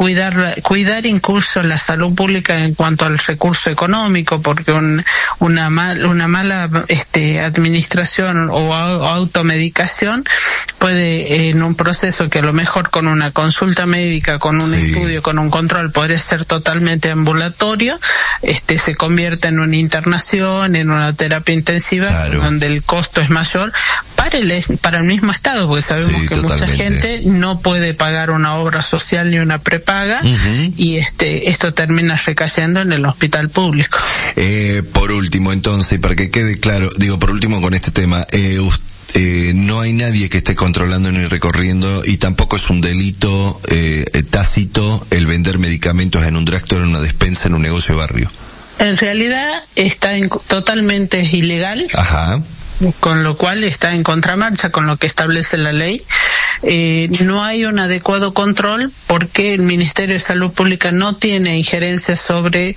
cuidar incluso la salud pública en cuanto al recurso económico, porque una mala administración o automedicación puede, en un proceso que a lo mejor con una consulta médica, con un estudio, con un control, podría ser totalmente ambulatorio, se convierte en una internación, en una terapia intensiva, donde el costo es mayor para el mismo Estado, porque sabemos que mucha gente no puede pagar una obra social ni una prepaga, y esto termina recayendo en el hospital público. Por último, entonces, para que quede claro, por último con este tema, no hay nadie que esté controlando ni recorriendo, y tampoco es un delito tácito el vender medicamentos en un drugstore, en una despensa, en un negocio de barrio. En realidad está totalmente ilegal. Con lo cual está en contramarcha con lo que establece la ley. No hay un adecuado control porque el Ministerio de Salud Pública no tiene injerencia sobre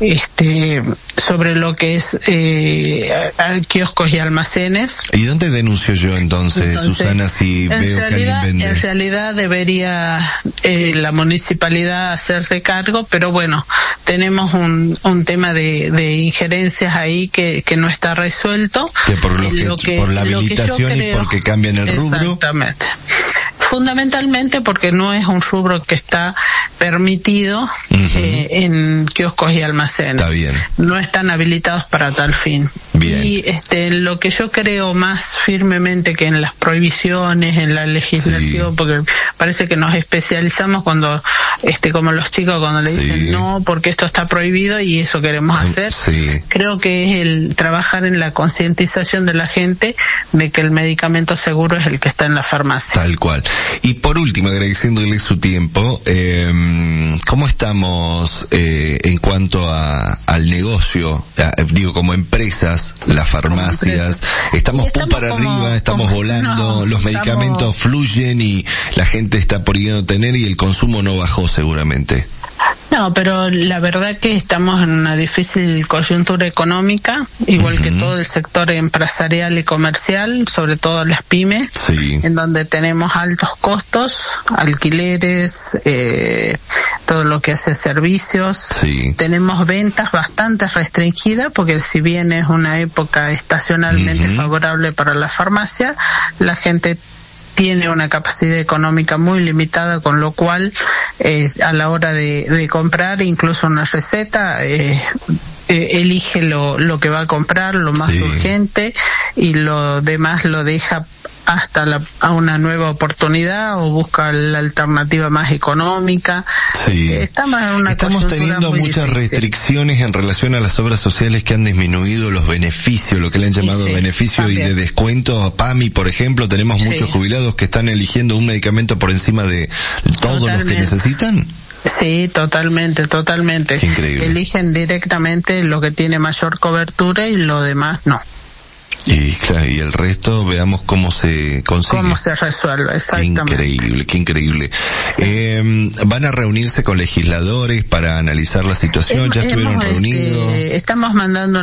lo que es kioscos y almacenes. ¿Y dónde denuncio yo entonces, Susana, si veo que alguien vende? En realidad debería la municipalidad hacerse cargo, pero bueno, tenemos un tema de injerencias ahí que no está resuelto. Que por la habilitación y porque cambian el rubro. Exactamente. Fundamentalmente porque no es un rubro que está permitido en kioscos y almacenes. Está bien. No están habilitados para tal fin. Bien. Y lo que yo creo más firmemente que en las prohibiciones, en la legislación, porque parece que nos especializamos cuando como los chicos cuando le dicen no, porque esto está prohibido y eso queremos hacer. Creo que es el trabajar en la concientización de la gente de que el medicamento seguro es el que está en la farmacia. Tal cual. Y por último, agradeciéndole su tiempo, ¿cómo estamos en cuanto al negocio? Como empresas, las farmacias, estamos para arriba, estamos volando, los medicamentos fluyen y la gente está pudiendo tener y el consumo no bajó seguramente. No, pero la verdad que estamos en una difícil coyuntura económica, igual que todo el sector empresarial y comercial, sobre todo las pymes, en donde tenemos altos costos, alquileres, todo lo que hace servicios. Tenemos ventas bastante restringidas, porque si bien es una época estacionalmente favorable para la farmacia, la gente tiene una capacidad económica muy limitada, con lo cual a la hora de comprar incluso una receta elige lo que va a comprar, lo más urgente, y lo demás lo deja hasta a una nueva oportunidad o busca la alternativa más económica. Estamos teniendo muchas restricciones en relación a las obras sociales que han disminuido los beneficios, lo que le han llamado beneficio y de descuento a PAMI, por ejemplo. Tenemos muchos jubilados que están eligiendo un medicamento por encima de todos los que necesitan. Sí, totalmente. Es increíble. Eligen directamente lo que tiene mayor cobertura y lo demás no. Y claro, y el resto veamos cómo se consigue. Cómo se resuelve, exactamente. Qué increíble. ¿Van a reunirse con legisladores para analizar la situación? ¿Ya estuvieron reunidos? Estamos mandando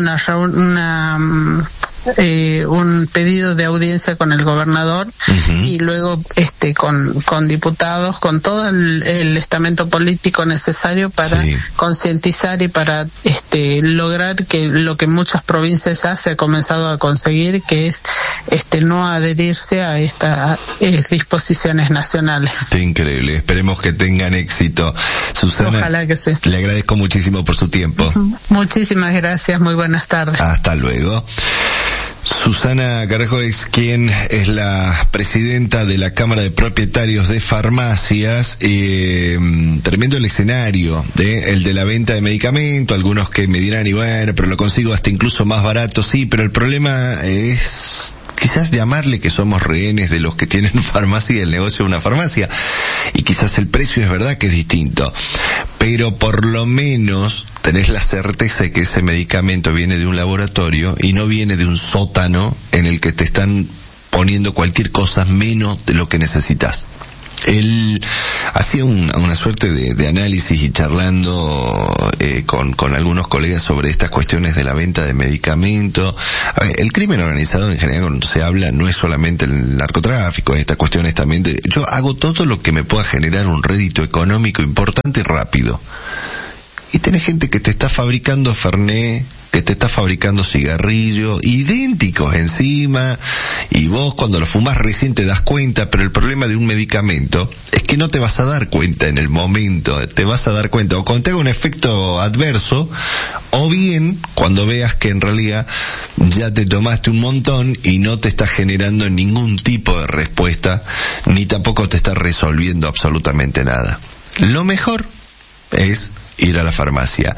un pedido de audiencia con el gobernador y luego con diputados, con todo el estamento político necesario para concientizar y para lograr que lo que muchas provincias ya se ha comenzado a conseguir, que es no adherirse a estas disposiciones nacionales. Increíble, esperemos que tengan éxito. Susana, ojalá que sí. Le agradezco muchísimo por su tiempo. Muchísimas gracias, muy buenas tardes. Hasta luego. Susana Carrejo es quien es la presidenta de la Cámara de Propietarios de Farmacias. Tremendo el escenario, el de la venta de medicamentos. Algunos que me dirán, y bueno, pero lo consigo hasta incluso más barato, sí, pero el problema es quizás llamarle que somos rehenes de los que tienen farmacia y el negocio de una farmacia. Y quizás el precio es verdad que es distinto, pero por lo menos tenés la certeza de que ese medicamento viene de un laboratorio y no viene de un sótano en el que te están poniendo cualquier cosa menos de lo que necesitas. Él hacía una suerte de análisis y charlando con algunos colegas sobre estas cuestiones de la venta de medicamentos. A ver, el crimen organizado en general, cuando se habla, no es solamente el narcotráfico, estas cuestiones también yo hago todo lo que me pueda generar un rédito económico importante y rápido. Y tenés gente que te está fabricando Fernet, que te está fabricando cigarrillos, idénticos encima, y vos cuando lo fumás recién te das cuenta, pero el problema de un medicamento es que no te vas a dar cuenta en el momento, te vas a dar cuenta o cuando te haga un efecto adverso, o bien cuando veas que en realidad ya te tomaste un montón y no te está generando ningún tipo de respuesta, ni tampoco te está resolviendo absolutamente nada. Lo mejor es ir a la farmacia.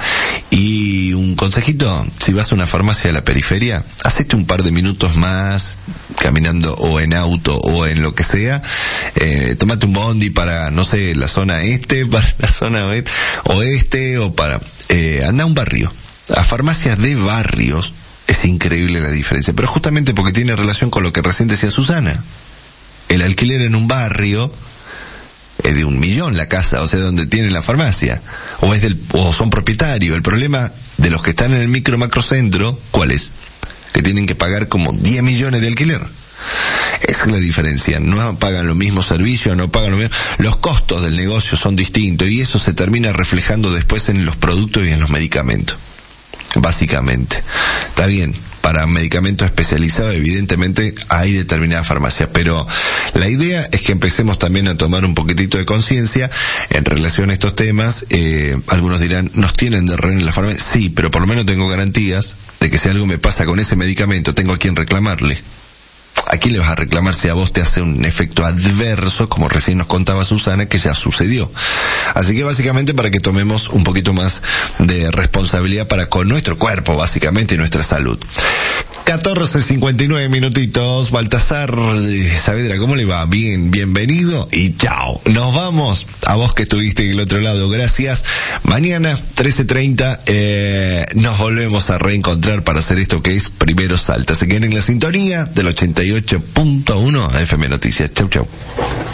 Y un consejito, si vas a una farmacia de la periferia, hacete un par de minutos más caminando o en auto o en lo que sea, tómate un bondi para, no sé, la zona este, para la zona oeste o para, anda a un barrio, a farmacias de barrios. Es increíble la diferencia, pero justamente porque tiene relación con lo que recién decía Susana. El alquiler en un barrio es de 1 millón la casa, o sea, donde tiene la farmacia, o son propietarios. El problema de los que están en el macrocentro, ¿cuál es? Que tienen que pagar como 10 millones de alquiler. Esa es la diferencia, no pagan los mismos servicios, no pagan lo mismo, los costos del negocio son distintos y eso se termina reflejando después en los productos y en los medicamentos. Básicamente. Está bien, para medicamentos especializados evidentemente hay determinadas farmacias, pero la idea es que empecemos también a tomar un poquitito de conciencia en relación a estos temas. Algunos dirán, ¿nos tienen de rehén en la farmacia? Sí, pero por lo menos tengo garantías de que si algo me pasa con ese medicamento, tengo a quien reclamarle. ¿A quién le vas a reclamar si a vos te hace un efecto adverso, como recién nos contaba Susana, que ya sucedió? Así que básicamente para que tomemos un poquito más de responsabilidad para con nuestro cuerpo, básicamente, y nuestra salud. 14:59 minutitos. Baltasar Saavedra, ¿cómo le va? Bien, bienvenido y chao. Nos vamos. A vos que estuviste del otro lado, gracias. Mañana, 13:30, nos volvemos a reencontrar para hacer esto que es Primero Salta. Se queden en la sintonía del 88.1 FM Noticias. Chau, chau.